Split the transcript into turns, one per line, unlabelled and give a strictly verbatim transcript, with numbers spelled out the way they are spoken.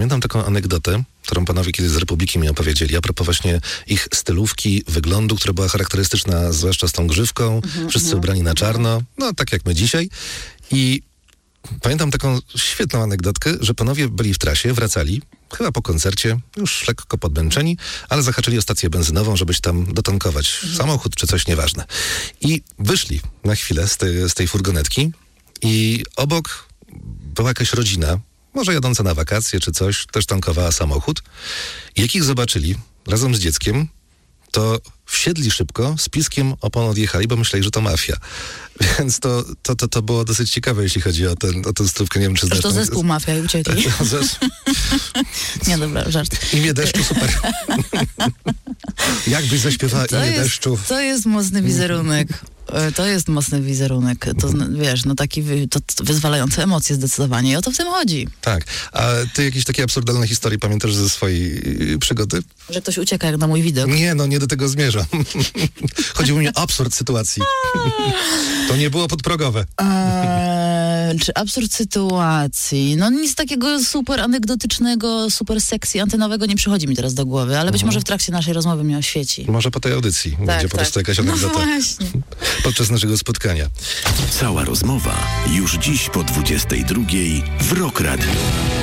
Pamiętam taką anegdotę, którą panowie kiedyś z Republiki mi opowiedzieli, a propos właśnie ich stylówki, wyglądu, która była charakterystyczna, zwłaszcza z tą grzywką, mm-hmm. wszyscy ubrani na czarno, no tak jak my dzisiaj. I pamiętam taką świetną anegdotkę, że panowie byli w trasie, wracali, chyba po koncercie, już lekko podmęczeni, ale zahaczyli o stację benzynową, żeby się tam dotankować mm-hmm. samochód czy coś, nieważne. I wyszli na chwilę z tej, z tej furgonetki i obok była jakaś rodzina, może jadąca na wakacje czy coś, też tankowała samochód. I jak ich zobaczyli razem z dzieckiem, to wsiedli szybko, z piskiem opon odjechali, bo myśleli, że to mafia. Więc to, to, to, to było dosyć ciekawe, jeśli chodzi o, ten, o tę stówkę. Nie wiem, czy znasz.
To zespół mafia i uciekli. Nie, dobra, żart.
Imię deszczu, super. Jakbyś zaśpiewała
to
imię
jest,
deszczu.
To jest mocny wizerunek. To jest mocny wizerunek. To, wiesz, no taki wy, to, to wyzwalające emocje zdecydowanie. I o to w tym chodzi.
Tak. A ty jakieś takie absurdalne historie pamiętasz ze swojej przygody?
Że ktoś ucieka jak na mój widok.
Nie, no nie do tego zmierzam. Chodziło mi o absurd sytuacji. To nie było podprogowe.
Eee, czy absurd sytuacji? No nic takiego super anegdotycznego, super sexy, antynowego nie przychodzi mi teraz do głowy, ale być
mhm.
może w trakcie naszej rozmowy mnie oświeci.
Może po tej audycji tak, będzie po tak. prostu jakaś anegdota.
No właśnie.
Podczas naszego spotkania.
Cała rozmowa już dziś po dwudziestej drugiej w Rock Radio.